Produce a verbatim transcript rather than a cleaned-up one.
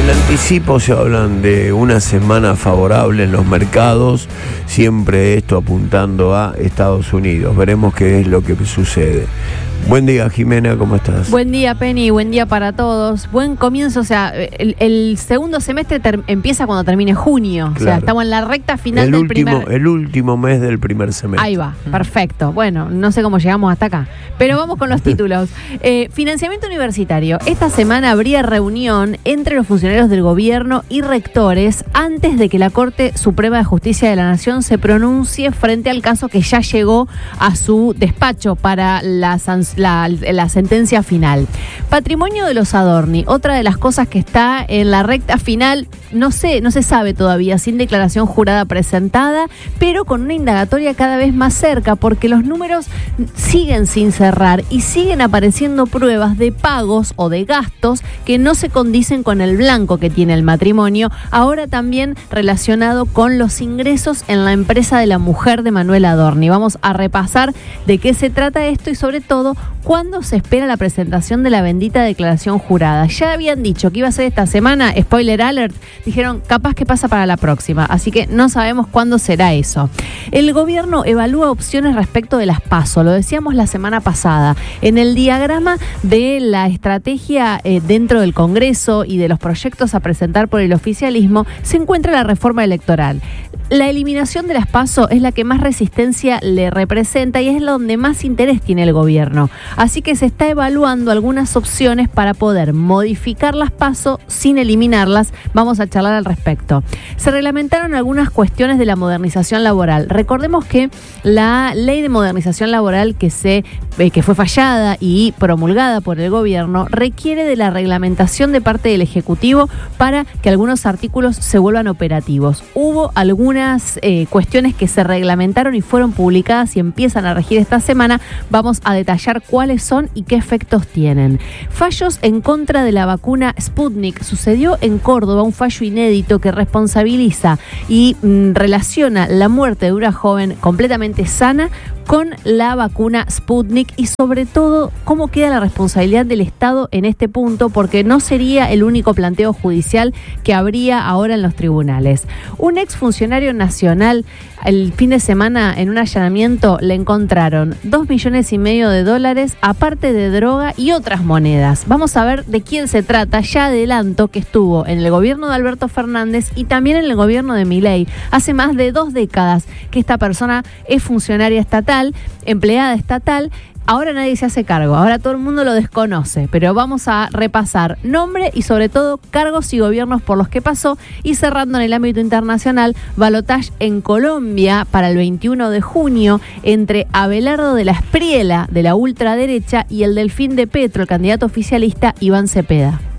el anticipo se hablan de una semana favorable en los mercados, siempre esto apuntando a Estados Unidos. Veremos qué es lo que sucede. Buen día, Jimena, ¿cómo estás? Buen día, Penny, buen día para todos. Buen comienzo, o sea, el, el segundo semestre ter- empieza cuando termine junio. Claro. O sea, estamos en la recta final el del último, primer... El último mes del primer semestre. Ahí va, perfecto. Bueno, no sé cómo llegamos hasta acá, pero vamos con los títulos. Eh, financiamiento universitario. Esta semana habría reunión entre los funcionarios del gobierno y rectores antes de que la Corte Suprema de Justicia de la Nación se pronuncie frente al caso que ya llegó a su despacho para la sanción. La, la sentencia final. Patrimonio de los Adorni, otra de las cosas que está en la recta final, no sé, no se sabe todavía, sin declaración jurada presentada, pero con una indagatoria cada vez más cerca, porque los números siguen sin cerrar y siguen apareciendo pruebas de pagos o de gastos que no se condicen con el blanco que tiene el matrimonio, ahora también relacionado con los ingresos en la empresa de la mujer de Manuel Adorni. Vamos a repasar de qué se trata esto y sobre todo ¿cuándo se espera la presentación de la bendita declaración jurada? Ya habían dicho que iba a ser esta semana, spoiler alert, dijeron capaz que pasa para la próxima, así que no sabemos cuándo será eso. El gobierno evalúa opciones respecto de las PASO, lo decíamos la semana pasada. En el diagrama de la estrategia eh, dentro del Congreso y de los proyectos a presentar por el oficialismo se encuentra la reforma electoral. La eliminación de las PASO es la que más resistencia le representa y es la donde más interés tiene el gobierno. Así que se está evaluando algunas opciones para poder modificar las PASO sin eliminarlas. Vamos a charlar al respecto. Se reglamentaron algunas cuestiones de la modernización laboral. Recordemos que la ley de modernización laboral que, se, eh, que fue fallada y promulgada por el gobierno requiere de la reglamentación de parte del Ejecutivo para que algunos artículos se vuelvan operativos. Hubo algunas eh, cuestiones que se reglamentaron y fueron publicadas y empiezan a regir esta semana. Vamos a detallar cuáles son y qué efectos tienen. Fallos en contra de la vacuna Sputnik. Sucedió en Córdoba un fallo inédito que responsabiliza y mm, relaciona la muerte de una joven completamente sana con la vacuna Sputnik y sobre todo cómo queda la responsabilidad del Estado en este punto, porque no sería el único planteo judicial que habría ahora en los tribunales. Un exfuncionario nacional el fin de semana en un allanamiento le encontraron dos millones y medio de dólares aparte de droga y otras monedas. Vamos a ver de quién se trata. Ya adelanto que estuvo en el gobierno de Alberto Fernández y también en el gobierno de Milei. Hace más de dos décadas que esta persona es funcionaria estatal, empleada estatal. Ahora nadie se hace cargo, ahora todo el mundo lo desconoce, pero vamos a repasar nombre y sobre todo cargos y gobiernos por los que pasó y cerrando en el ámbito internacional, balotaje en Colombia para el veintiuno de junio entre Abelardo de la Espriella de la ultraderecha y el Delfín de Petro, el candidato oficialista Iván Cepeda.